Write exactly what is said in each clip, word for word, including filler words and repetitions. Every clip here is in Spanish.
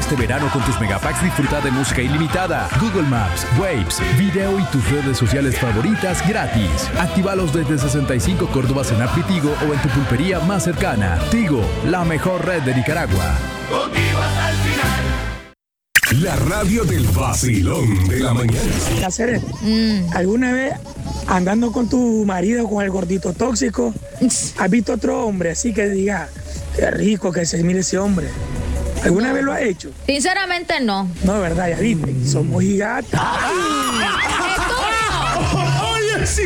Este verano con tus megapacks disfruta de música ilimitada, Google Maps, Waves, video y tus redes sociales favoritas gratis. Actívalos desde sesenta y cinco Córdobas en App Tigo o en tu pulpería más cercana. Tigo, la mejor red de Nicaragua. Contigo hasta el final. La radio del vacilón de la mañana. Hacer, mm. ¿alguna vez andando con tu marido, con el gordito tóxico, has visto otro hombre así que diga, qué rico que se mire ese hombre? ¿Alguna no. vez lo has hecho? Sinceramente no. No, verdad, ya viste, somos gigantes. Oye, sí.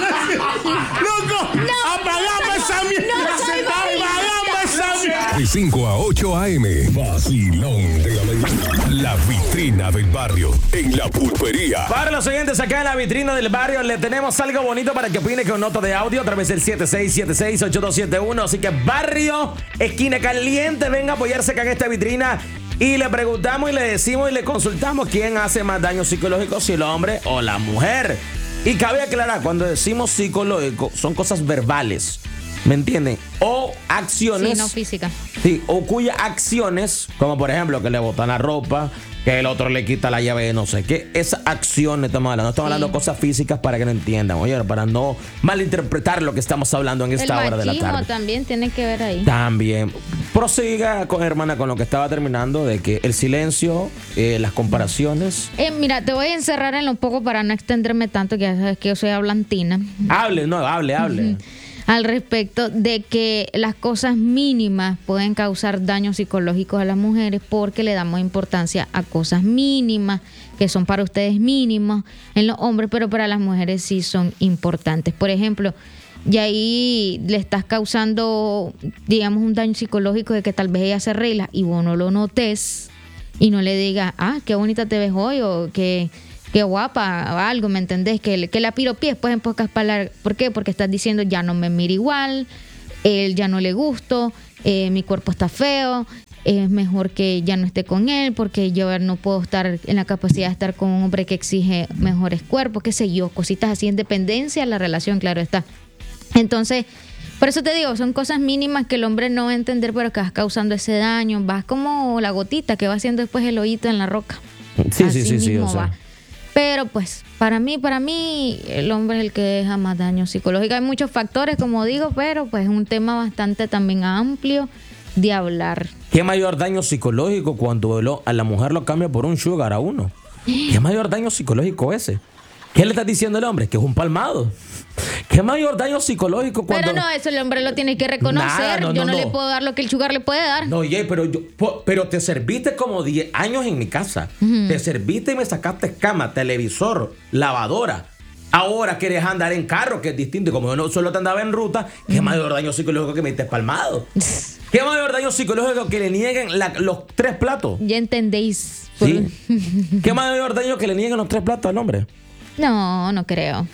Loco, no, apagame esa mierda. No soy apagame esa mierda. De cinco a ocho a eme, vacilón de la mañana. La vitrina del barrio en la pulpería. Para los oyentes acá en la vitrina del barrio, le tenemos algo bonito para que opine con nota de audio a través del siete seis siete seis, ocho dos siete uno. Así que barrio, esquina caliente, venga a apoyarse acá en esta vitrina. Y le preguntamos y le decimos y le consultamos quién hace más daño psicológico, si el hombre o la mujer. Y cabe aclarar, cuando decimos psicológico, son cosas verbales, ¿me entienden? O acciones. Sí, no física. Sí, o cuyas acciones, como por ejemplo que le botan la ropa, que el otro le quita la llave de no sé qué. Esas acciones estamos hablando. No estamos sí. hablando de cosas físicas para que no entiendan. Oye, para no malinterpretar lo que estamos hablando en esta el hora de la tarde. También tiene que ver ahí. También. Prosiga, con, hermana, con lo que estaba terminando, de que el silencio, eh, las comparaciones. Eh, mira, te voy a encerrar en lo poco para no extenderme tanto, que ya sabes que yo soy hablantina. Hable, no, hable, hable. Uh-huh. Al respecto de que las cosas mínimas pueden causar daños psicológicos a las mujeres porque le damos importancia a cosas mínimas que son para ustedes mínimos en los hombres, pero para las mujeres sí son importantes. Por ejemplo, y ahí le estás causando, digamos, un daño psicológico de que tal vez ella se arregla y vos no lo notes y no le digas, ah, qué bonita te ves hoy o que... qué guapa o algo, ¿me entendés? Que, que la piropies, pues, en pocas palabras. ¿Por qué? Porque estás diciendo, ya no me mira igual, él ya no le gusto, eh, mi cuerpo está feo, es mejor que ya no esté con él, porque yo no puedo estar en la capacidad de estar con un hombre que exige mejores cuerpos, qué sé yo, cositas así, en dependencia de la relación, claro está. Entonces, por eso te digo, son cosas mínimas que el hombre no va a entender, pero que vas causando ese daño, vas como la gotita que va haciendo después el hoyito en la roca. Sí, así sí, sí, sí, o sea. Pero pues, para mí, para mí, el hombre es el que deja más daño psicológico. Hay muchos factores, como digo, pero pues es un tema bastante también amplio de hablar. ¿Qué mayor daño psicológico cuando lo, a la mujer lo cambia por un sugar a uno? ¿Qué mayor daño psicológico ese? ¿Qué le estás diciendo al hombre? Que es un palmado. ¿Qué mayor daño psicológico cuando...? Pero no, eso el hombre lo tiene que reconocer. Nah, no, yo no, no, no le puedo dar lo que el sugar le puede dar. No, oye, pero yo, pero te serviste como diez años en mi casa. Uh-huh. Te serviste y me sacaste cama, televisor, lavadora. Ahora quieres andar en carro, que es distinto. Y como yo no solo te andaba en ruta, ¿qué uh-huh. mayor daño psicológico que me estés palmado? ¿Qué mayor daño psicológico que le nieguen la, los tres platos? Ya entendéis. ¿Sí? ¿Qué mayor daño que le nieguen los tres platos al hombre? No, no creo.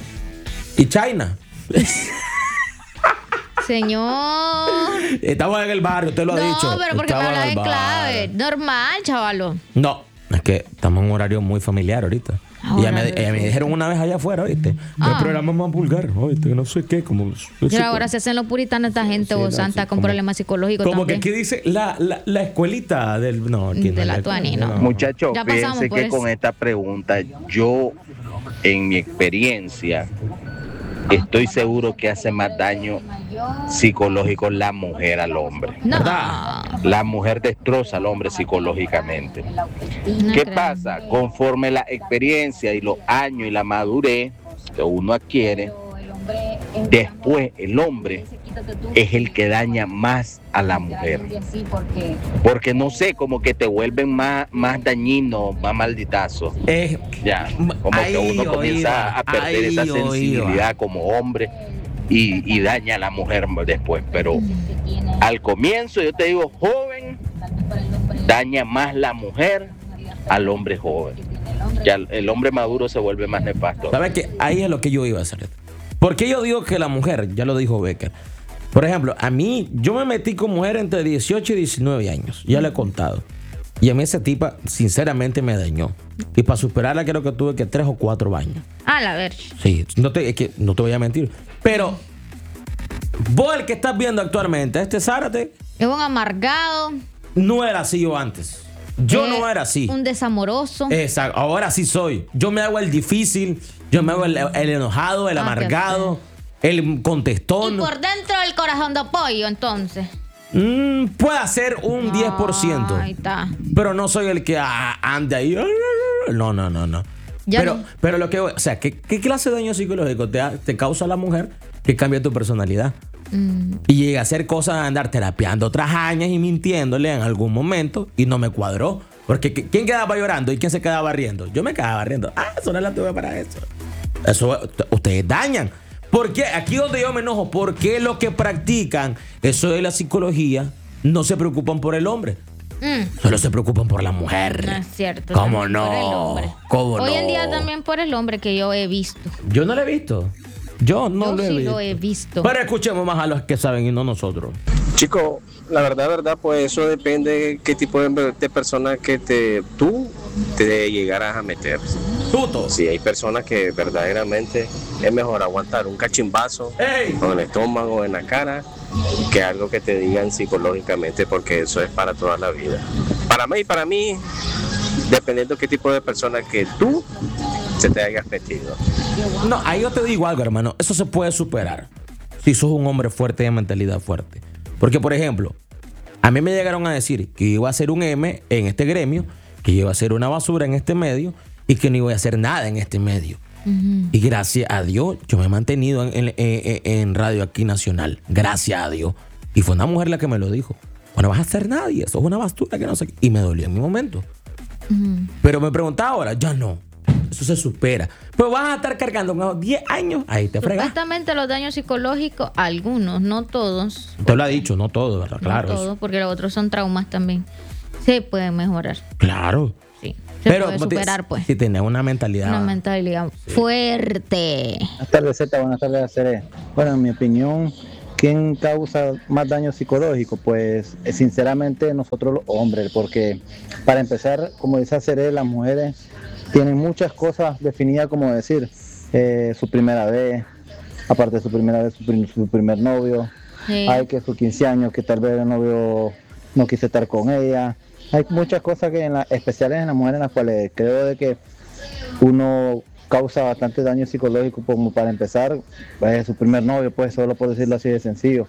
¿Y China? Señor. Estamos en el barrio, usted lo no, ha dicho. No, pero porque me habla de clave. Normal, chavalo. No, es que estamos en un horario muy familiar ahorita. Ah, y ya me, me dijeron una vez allá afuera, ¿oíste? Ah. El programa más vulgar, ¿oíste? Que no sé qué, como... Pero ahora se hacen los puritanos esta gente, sí, o no, santa, sí, con como, problemas psicológicos como también. Como que aquí dice la, la, la escuelita del... No, aquí de no, la Tuani, no. no. Muchachos, fíjense que eso. Con esta pregunta, yo, en mi experiencia... estoy seguro que hace más daño psicológico la mujer al hombre. No. La mujer destroza al hombre psicológicamente. No ¿Qué creo. pasa? Conforme la experiencia y los años y la madurez que uno adquiere, después el hombre es el que daña más a la mujer. Porque no sé, como que te vuelven más, más dañino, más malditazo. Eh, ya, como ay, que uno comienza oiga, a perder ay, esa sensibilidad oiga. como hombre y, y daña a la mujer después. Pero al comienzo, yo te digo, joven, daña más la mujer al hombre joven. Ya el hombre maduro se vuelve más nefasto. ¿Sabes qué? Ahí es lo que yo iba a hacer. ¿Por qué yo digo que la mujer? Ya lo dijo Becker. Por ejemplo, a mí, yo me metí con mujer entre dieciocho y diecinueve años. Ya le he contado. Y a mí esa tipa, sinceramente, me dañó. Y para superarla, creo que tuve que tres o cuatro baños. A la ver. Sí, no te, es que no te voy a mentir. Pero, vos el que estás viendo actualmente, este Zárate... Es un amargado. No era así yo antes. Yo Eh, no era así. Un desamoroso. Exacto. Ahora sí soy. Yo me hago el difícil, yo me hago el, el enojado, el Ah, amargado, el contestón. Y por dentro el corazón de pollo, entonces. Mm, puede ser un diez por ciento. Ahí está. Pero no soy el que ah, ande ahí. No, no, no, no. Ya Pero, no. pero lo que, o sea, ¿qué, qué clase de daño psicológico te, te causa la mujer que cambia tu personalidad? Mm. Y llega a hacer cosas, a andar terapeando otras años y mintiéndole en algún momento y no me cuadró. Porque ¿quién quedaba llorando y quién se quedaba riendo? Yo me quedaba riendo. Ah, eso no la tuve para eso. Eso ustedes dañan. ¿Por qué? Aquí donde yo me enojo, ¿por qué los que practican eso de la psicología no se preocupan por el hombre? Mm. Solo se preocupan por la mujer. No es cierto. ¿Cómo también por el no? hombre. ¿Cómo Hoy no? en día también por el hombre que yo he visto. Yo no lo he visto. Yo no Yo lo he sí visto. lo he visto. Pero escuchemos más a los que saben y no nosotros. Chico, la verdad, verdad, pues eso depende de qué tipo de, de persona que te tú te llegaras a meter. Tuto. Si hay personas que verdaderamente es mejor aguantar un cachimbazo ¡Ey! o en el estómago o en la cara que algo que te digan psicológicamente, porque eso es para toda la vida. Para mí, para mí, dependiendo qué tipo de persona que tú se te hayas metido. No, ahí yo te digo algo, hermano. Eso se puede superar si sos un hombre fuerte de mentalidad fuerte. Porque, por ejemplo, a mí me llegaron a decir que iba a ser un M en este gremio, que iba a ser una basura en este medio y que no iba a hacer nada en este medio. Uh-huh. Y gracias a Dios, yo me he mantenido en, en, en, en radio aquí nacional. Gracias a Dios. Y fue una mujer la que me lo dijo. Bueno, vas a hacer nadie, eso es una basura que no sé qué. Y me dolió en mi momento. Uh-huh. Pero me preguntaba ahora, ya no. Eso se supera. Pero vas a estar cargando unos diez años, ahí te fregas. Supuestamente los daños psicológicos, algunos, no todos. Te lo ha dicho, no todo, ¿verdad? No Claro. todos, porque los otros son traumas también. Se pueden mejorar. Claro. Sí. Se Pero puede superar, pues. Si tenés una mentalidad. Una mentalidad sí. fuerte. Buenas tardes, Z. Buenas tardes, Acere. Bueno, en mi opinión, ¿quién causa más daño psicológico? Pues, sinceramente, nosotros los hombres. Porque, para empezar, como dice Acere, las mujeres tienen muchas cosas definidas, como decir, eh, su primera vez, aparte de su primera vez, su, prim- su primer novio. Sí. Hay que sus quince años, que tal vez el novio no quise estar con ella. Hay muchas cosas que en la, especiales en las mujeres, en las cuales creo de que uno causa bastante daño psicológico, como para empezar, pues, su primer novio, pues solo por decirlo así de sencillo,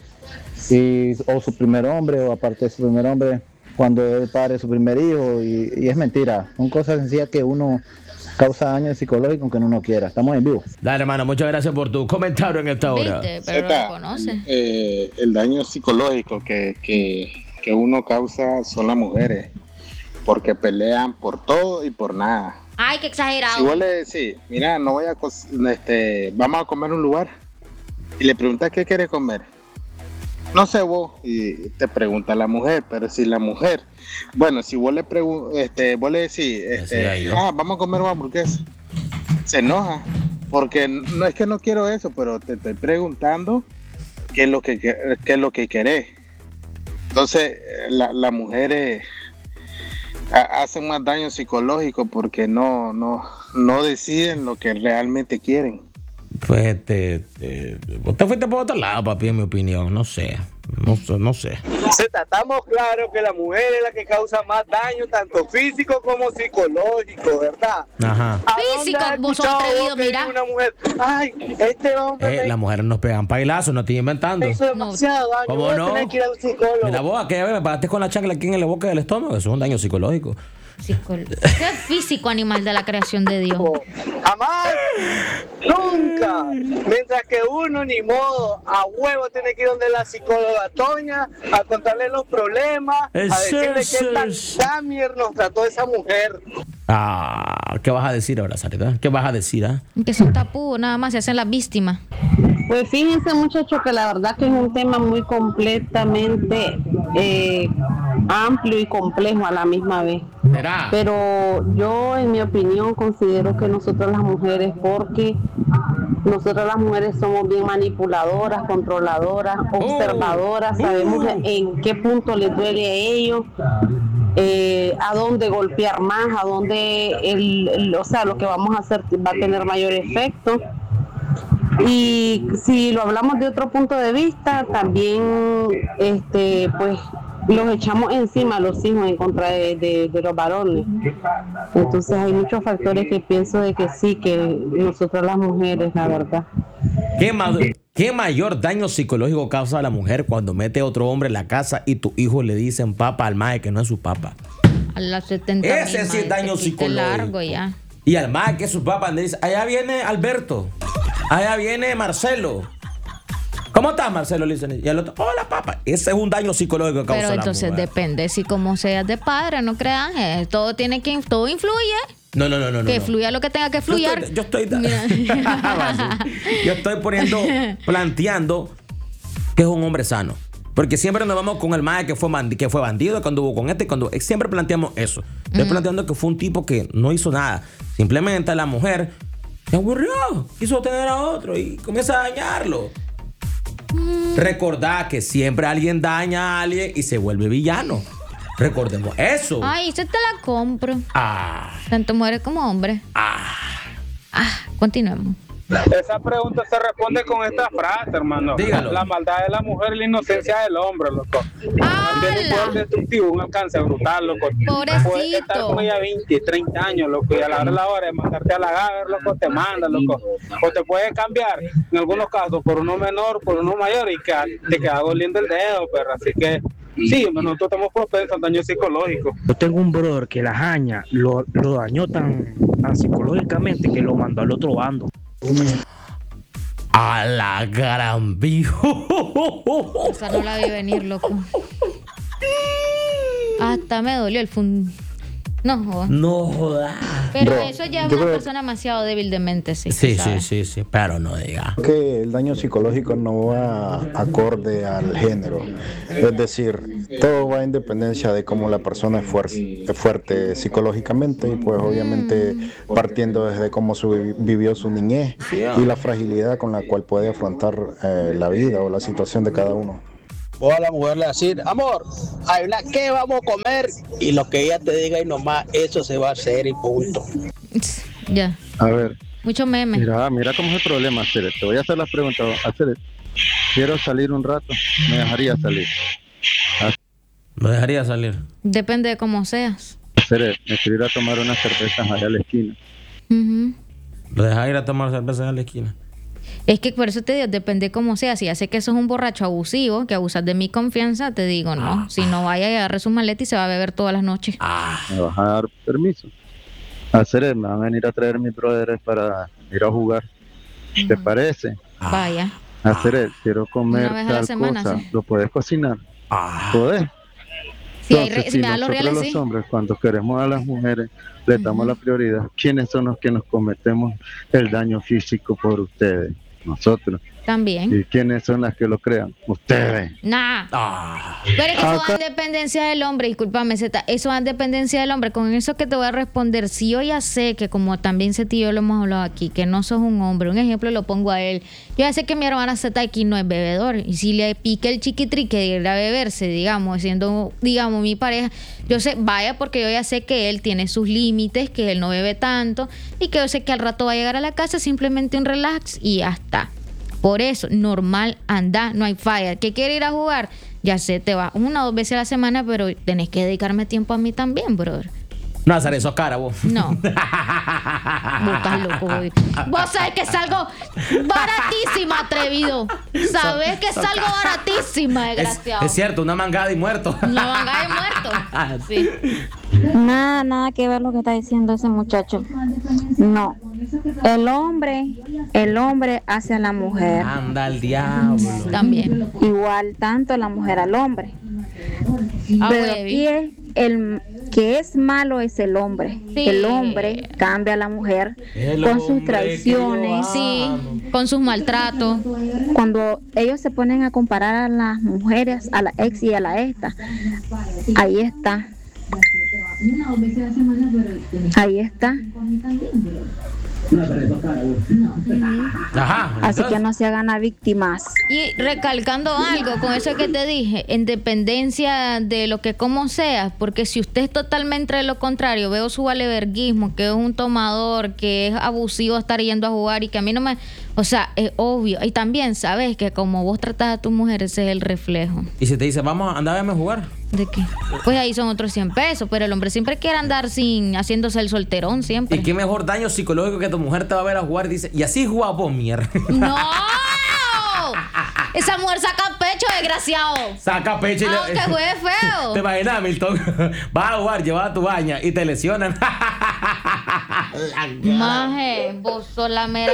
y, o su primer hombre, o aparte de su primer hombre, cuando es padre de su primer hijo, y, y es mentira, son cosas sencillas que uno causa daño psicológico aunque uno no quiera. Estamos en vivo. Dale, hermano, muchas gracias por tu comentario en esta hora. ¿Viste? Pero Zeta, lo conoce. Eh, el daño psicológico que, que, que uno causa son las mujeres, porque pelean por todo y por nada. Ay, qué exagerado. Si vos le decís, mira, no voy a co- este, vamos a comer en un lugar, y le preguntas qué quiere comer, no sé vos, y te pregunta la mujer, pero si la mujer, bueno, si vos le pregun- este, vos le decís, este, ah, vamos a comer una hamburguesa, se enoja, porque no es que no quiero eso, pero te estoy preguntando qué es lo que qué es lo que querés. Entonces, la, las mujeres ha, hacen más daño psicológico porque no, no, no deciden lo que realmente quieren. Pues te, te, vos te fuiste por otro lado, papi, en mi opinión. No sé, no, no sé. Zeta, estamos claros que la mujer es la que causa más daño, tanto físico como psicológico, ¿verdad? Ajá. Físico, vos sos atrevido, mira. Una mujer, ay, este hombre Eh, me las mujeres nos pegan pailazos, no estoy inventando. hizo demasiado daño, ¿Cómo voy a no? tener que ir al psicólogo. Mira vos, aquella vez me pagaste con la chancla aquí en la boca del estómago. Eso es un daño psicológico. Psicol- ¿Qué físico animal de la creación de Dios? Jamás, nunca. Mientras que uno, ni modo, a huevo tiene que ir donde la psicóloga Toña a contarle los problemas, a decirle que tan Damier nos trató esa mujer. Ah, ¿qué vas a decir ahora, Sarita? ¿Qué vas a decir, ah? Que son tapú, nada más se hacen las víctimas. Pues fíjense, muchachos, que la verdad que es un tema muy completamente eh, amplio y complejo a la misma vez. ¿Será? Pero yo, en mi opinión, considero que nosotros las mujeres, porque nosotros las mujeres somos bien manipuladoras, controladoras, observadoras, sabemos en qué punto les duele a ellos, eh, a dónde golpear más, a dónde, el, el, o sea, lo que vamos a hacer va a tener mayor efecto. Y si lo hablamos de otro punto de vista, también, este, pues, los echamos encima a los hijos en contra de, de, de los varones. Entonces hay muchos factores que pienso de que sí, que nosotros las mujeres, la verdad. ¿Qué, ma- ¿Qué mayor daño psicológico causa a la mujer cuando mete a otro hombre en la casa y tus hijos le dicen papa al mae que no es su papa? A las setenta Ese mil, sí es mae, daño te quite psicológico. largo ya. Y al mae que es su papa le dice, allá viene Alberto, allá viene Marcelo. ¿Cómo estás, Marcelo? Le dicen, y al otro, hola, papa. Ese es un daño psicológico que causa Pero la entonces mujer. depende si como seas de padre, no creas, eh, todo tiene que, todo influye. No, no, no, no. que no. fluya lo que tenga que Yo fluyar. estoy, yo estoy, yo estoy poniendo, planteando que es un hombre sano. Porque siempre nos vamos con el mae que fue, mandi- que fue bandido, que anduvo con este, cuando siempre planteamos eso. Estoy Ujú. planteando que fue un tipo que no hizo nada. Simplemente la mujer se aburrió, quiso tener a otro y comienza a dañarlo. Recordad que siempre alguien daña a alguien y se vuelve villano. Recordemos eso. Ay, se te la compro. Ah. Tanto mujeres como hombres. Ah. Ah, continuemos. Esa pregunta se responde con esta frase, hermano. Dígalo. La maldad de la mujer y la inocencia del hombre, loco. Tiene un poder destructivo, un alcance brutal, loco. Pobrecito. Puedes estar con ella veinte, treinta años, loco, y a la hora de la hora de mandarte a la gaber, loco, te manda, loco. O te puede cambiar, en algunos casos, por uno menor, por uno mayor, y que te queda doliendo el dedo, perro. Así que, sí, nosotros estamos propensos al daño psicológico. Yo tengo un brother que la jaña lo, lo dañó tan, tan psicológicamente que lo mandó al otro bando. A la gran viejo. Esa no la vi venir, loco. Hasta me dolió el fun. No joda. No joda. Pero Bro, eso ya es yo una creo- persona demasiado débil de mente, sí. Sí, sí, ¿sabes? sí, sí, pero no diga. Que el daño psicológico no va acorde al género. Es decir, todo va en dependencia de cómo la persona es, fuer- es fuerte psicológicamente y pues obviamente partiendo desde cómo su- vivió su niñez y la fragilidad con la cual puede afrontar eh, la vida o la situación de cada uno. Vos a la mujer le decir, amor, hay una que vamos a comer y lo que ella te diga y nomás eso se va a hacer y punto. Ya. A ver, Mucho meme. mira, mira cómo es el problema, Cere. Te voy a hacer las preguntas. Cere, quiero salir un rato, me dejaría salir. Me dejaría salir. Depende de cómo seas. Cere, me quiero ir a tomar unas cervezas allá a la esquina. Ujú. Lo deja ir a tomar cerveza en la esquina. Es que por eso te digo, depende de cómo seas. Si ya sé que sos un borracho abusivo, que abusas de mi confianza, te digo no. Si no, vaya y agarre su maleta y se va a beber todas las noches. ¿Me vas a dar permiso? A Cere, me van a venir a traer mis brothers para ir a jugar. ¿Te parece? Vaya. A Cere, quiero comer Una vez a la tal semana, cosa. sí. ¿Lo puedes cocinar? ¿Podés? Si, hay Entonces, re- si si me da los nosotros reales, los sí. hombres, cuando queremos a las mujeres, les damos la prioridad. ¿Quiénes son los que nos cometemos el daño físico por ustedes? Nosotros. También. ¿Y quiénes son las que lo crean? Ustedes. Nah. Ah. Pero es que eso Acá- va en dependencia del hombre, discúlpame, Zeta, eso va en dependencia del hombre. Con eso que te voy a responder, si yo ya sé que como también Zeta y yo lo hemos hablado aquí, que no sos un hombre, un ejemplo lo pongo a él. Yo ya sé que mi hermana Zeta aquí no es bebedor. Y si le pique el chiquitri que ir a beberse, digamos, siendo, digamos, mi pareja, yo sé, vaya porque yo ya sé que él tiene sus límites, que él no bebe tanto y que yo sé que al rato va a llegar a la casa simplemente un relax y ya está. Por eso, normal, anda, no hay falla. ¿Qué quiere ir a jugar? Ya sé, te va una o dos veces a la semana, pero tenés que dedicarme tiempo a mí también, brother. No, hacer eso cara, vos. No. Vos estás loco, güey. Vos sabés que salgo baratísima, atrevido. Sabés que salgo baratísima, Es, desgraciado. es cierto, una mangada y muerto. Una manga de muerto. Sí. Nada, nada que ver lo que está diciendo ese muchacho. No. El hombre, el hombre hace a la mujer. Anda al diablo. También. Igual tanto la mujer al hombre. Ah, Pero baby. aquí es el que es malo es el hombre. Sí. El hombre cambia a la mujer El con sus hombre traiciones. Sí, con sus maltratos. Cuando ellos se ponen a comparar a las mujeres, a la ex y a la esta, ahí está. Ahí está. Ajá. Así que no se hagan a víctimas. Y recalcando algo con eso que te dije, en dependencia de lo que como sea, porque si usted es totalmente de lo contrario, veo su valeverguismo, que es un tomador, que es abusivo estar yendo a jugar y que a mí no me... O sea, es obvio. Y también sabes que como vos tratás a tu mujer, ese es el reflejo. Y si te dice, vamos, anda, a jugar. ¿De qué? Pues ahí son otros cien pesos, pero el hombre siempre quiere andar sin, haciéndose el solterón siempre. ¿Y qué mejor daño psicológico que tu mujer te va a ver a jugar? Dice, y así jugás vos, mierda. ¡No! Esa mujer saca pecho, desgraciado. Saca pecho y le... Aunque juegue feo. ¿Te imaginas, Milton? Vas a jugar, llevas a tu baña y te lesionan. Maje, vos sos la mera.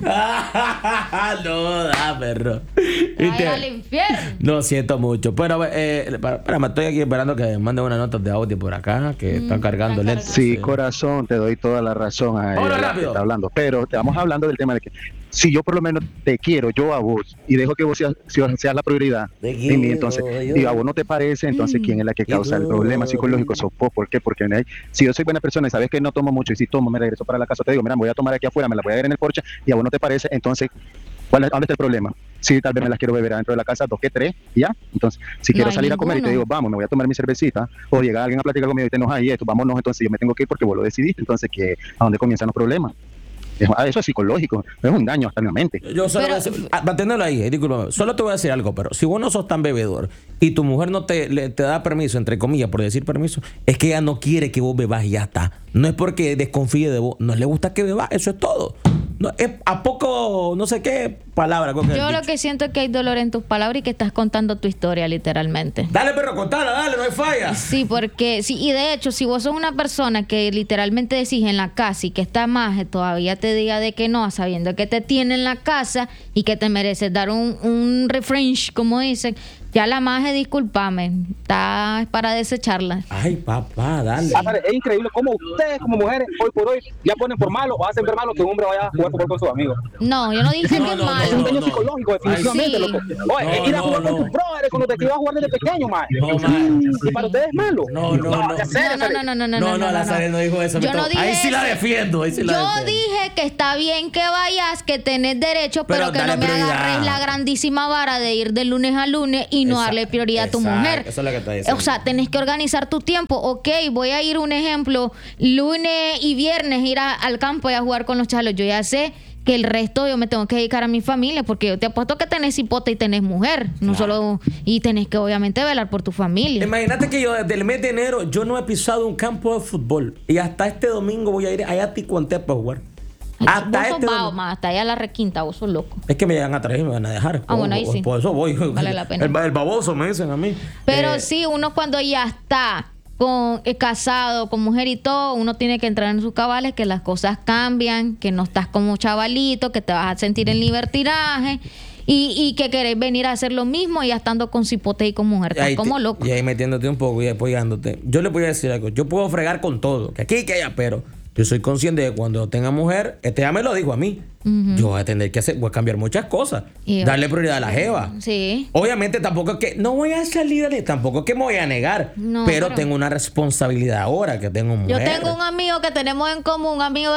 No, da, perro. Ay, al infierno. Lo siento mucho. Bueno, eh, para, para, estoy aquí esperando que manden unas notas de audio por acá, que mm, están cargando lentes. Sí, corazón, te doy toda la razón a ella, la que está hablando. Pero estamos hablando del tema de que si yo por lo menos te quiero, yo a vos, y dejo que vos seas, seas la prioridad en mí, entonces, y a vos no te parece, entonces, ¿quién es la que causa el problema psicológico? Sos vos. ¿Por qué? Porque si yo soy buena persona y sabes que no tomo mucho, y si tomo, me regreso para la casa, te digo, mira, me voy a tomar aquí afuera, me la voy a ver en el porche, y a vos no te parece, entonces, ¿cuál es, ¿dónde está el problema? Si tal vez me las quiero beber adentro de la casa, dos que tres, ya. Entonces, si no quiero salir ninguno. a comer y te digo, vamos, me voy a tomar mi cervecita, o llega alguien a platicar conmigo y te enojas y esto, vámonos, entonces yo me tengo que ir porque vos lo decidiste, entonces, ¿qué, ¿a dónde comienzan los problemas? Eso es psicológico, es un daño hasta en la mente. Yo solo pero, voy a decir, manténlo ahí, eh, discúlpame, solo te voy a decir algo, pero si vos no sos tan bebedor y tu mujer no te, le, te da permiso, entre comillas, por decir permiso, es que ella no quiere que vos bebas y ya está. No es porque desconfíe de vos, no le gusta que bebas, eso es todo. No, es a poco, no sé qué palabra. Yo lo que siento es que hay dolor en tus palabras y que estás contando tu historia, literalmente. Dale, perro, contala, dale, no hay falla. Sí, porque, sí, y de hecho, si vos sos una persona que literalmente decís en la casa y que está maje, todavía te diga de que no, sabiendo que te tiene en la casa y que te mereces dar un, un refresh, como dicen, ya la maje, discúlpame, está para desecharla. Ay, papá, dale. Es increíble cómo ustedes como mujeres hoy por hoy ya ponen por malo o hacen ver malo que un hombre vaya a jugar fútbol con sus amigos. No, yo no dije no, que es no, malo. Es un daño no, psicológico, definitivamente, sí. loco. Oye, no, ir a jugar no, con tus brothers, con los que ibas a jugar desde pequeño, man. No, man. Y para ustedes es malo. No, no, no. No, no, no, no, no, no. No, no, la Sare no dijo eso. Yo no dije ahí sí la eso. defiendo, ahí sí la Yo defiendo. dije que está bien que vayas, que tenés derecho, pero, pero que no me prioridad. agarres la grandísima vara de ir de lunes a lunes y no Exacto. darle prioridad a tu mujer. Mujer. Eso es lo que está diciendo. O sea, tenés que organizar tu tiempo. Ok, voy a ir, un ejemplo, lunes y viernes ir a, al campo y a jugar con los chalos. Yo ya sé que el resto yo me tengo que dedicar a mi familia, porque yo te apuesto que tenés hipote y tenés mujer, no claro. solo, y tenés que obviamente velar por tu familia. Imagínate que yo desde el mes de enero yo no he pisado un campo de fútbol y hasta este domingo voy a ir allá a Ticuanté para jugar. Hasta este vago, ma, hasta allá a la requinta, vos sos loco. Es que me llegan a traer y me van a dejar. Ah, bueno, ahí sí. Por eso voy. Vale la pena. El, el baboso me dicen a mí. Pero eh, sí, uno cuando ya está con eh, casado, con mujer y todo, uno tiene que entrar en sus cabales, que las cosas cambian, que no estás como chavalito, que te vas a sentir en libertinaje. Y, y que querés venir a hacer lo mismo y ya estando con cipote y con mujer. Estás como te, loco. Y ahí metiéndote un poco y apoyándote. Yo le voy a decir algo. Yo puedo fregar con todo. Que aquí y que allá, pero yo soy consciente de que cuando tenga mujer, este ya me lo dijo a mí. Uh-huh. Yo voy a tener que hacer, voy a cambiar muchas cosas. Y darle prioridad a la jeva. Sí. Obviamente tampoco es que no voy a salir, tampoco es que me voy a negar. No, pero, pero tengo una responsabilidad ahora que tengo mujer. Yo tengo un amigo que tenemos en común, un amigo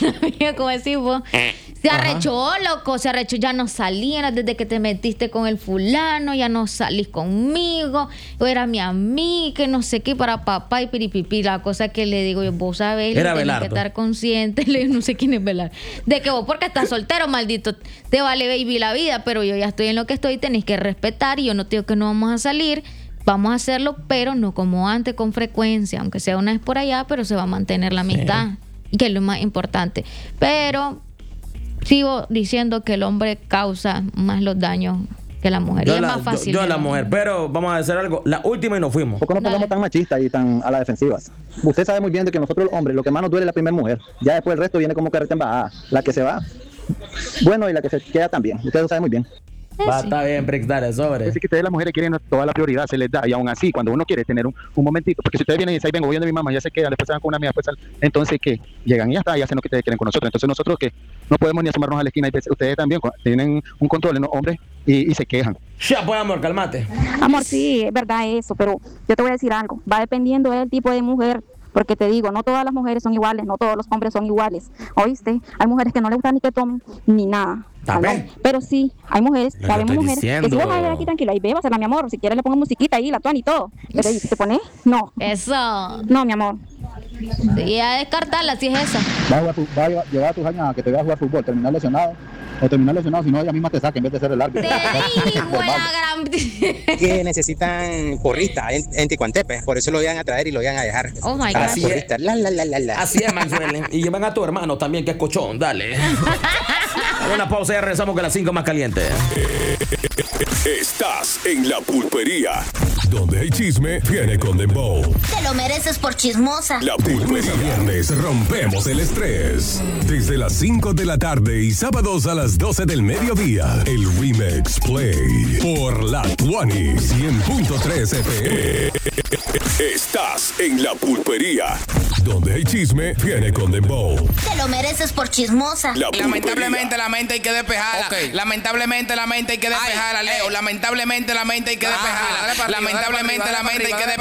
de como decimos. Se arrechó, loco, se arrechó, ya no salían desde que te metiste con el fulano, ya no salís conmigo, yo era mi amiga, que no sé qué, para papá y piripipi. La cosa que le digo yo, vos sabés, tenés que estar consciente, no sé quién es Belardo, de que vos porque estás soltero, maldito, te vale baby la vida, pero yo ya estoy en lo que estoy, tenés que respetar, y yo no te digo que no vamos a salir, vamos a hacerlo, pero no como antes, con frecuencia, aunque sea una vez por allá, pero se va a mantener la amistad, sí. Y que es lo más importante. Pero sigo diciendo que el hombre causa más los daños que la mujer. Yo y la, es más fácil. Yo, yo la mujer, pero vamos a hacer algo. La última y nos fuimos. ¿Por qué no pongamos tan machistas y tan a la defensiva? Usted sabe muy bien de que nosotros los hombres, lo que más nos duele es la primera mujer. Ya después el resto viene como carreta embajada. La que se va, bueno, y la que se queda también. Usted lo sabe muy bien. Eh, Va, sí. Está bien, Prix, dale, sobre. Es que ustedes las mujeres quieren toda la prioridad, se les da, y aún así, cuando uno quiere tener un, un momentito, porque si ustedes vienen y dicen, vengo, voy a mi mamá, ya se queda, después se van con una amiga, después sal, entonces, ¿qué? Llegan y ya está, y hacen lo que ustedes quieren con nosotros. Entonces, nosotros, ¿qué? No podemos ni asomarnos a la esquina, y ustedes también tienen un control, ¿no? Hombres, y, y se quejan. Ya, pues, amor, cálmate. Amor, sí, es verdad eso, pero yo te voy a decir algo, va dependiendo del tipo de mujer. Porque te digo, no todas las mujeres son iguales, no todos los hombres son iguales. ¿Oíste? Hay mujeres que no les gusta ni que tomen ni nada. ¿Vale? Pero sí, hay mujeres, Lo sabemos mujeres. diciendo. Que si vas a ir aquí tranquila y bébasela, mi amor. Si quieres le pongo musiquita ahí, la tuan y todo. Pero ¿te, te pones? No. Eso. No, mi amor. Y a descartarla, si es esa. Vas a, jugar, vas a llevar a tus años a que te veas a jugar fútbol, terminar lesionado. o terminar lesionado, si no ella misma te saca en vez de ser el árbitro. Que necesitan porristas en, en Ticuantepe, por eso lo iban a traer y lo iban a dejar. Oh my God. Así es. La, la, la, la, la. Así es, Maxwell. Y llevan a tu hermano también, que es cochón. Dale. Una pausa y regresamos con las cinco más calientes. Estás en La Pulpería, donde el chisme viene con dembow. Te lo mereces por chismosa. La Pulpería. Viernes rompemos el estrés. Desde las cinco de la tarde y sábados a las doce del mediodía. El Remix Play por La Tuani cien punto tres F M. Estás en La Pulpería, donde el chisme viene con dembow. Te lo mereces por chismosa. La Lamentablemente la mente hay que despejarla. Okay. Lamentablemente la mente hay que despejarla, Leo. Lamentablemente la mente hay que despejarla. Lamentablemente la mente hay que despejarla.